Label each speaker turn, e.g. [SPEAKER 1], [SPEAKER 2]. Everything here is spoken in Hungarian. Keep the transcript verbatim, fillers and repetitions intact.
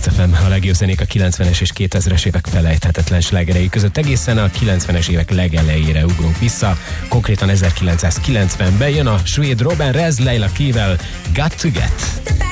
[SPEAKER 1] Kiss ef em, a legjobb zenék a kilencvenes és kétezres évek felejthetetlen slágerei között. Egészen a kilencvenes évek legelejére ugrunk vissza. Konkrétan ezerkilencszázkilencvenben jön a svéd Robin Rez Leila Key-vel Got to Get.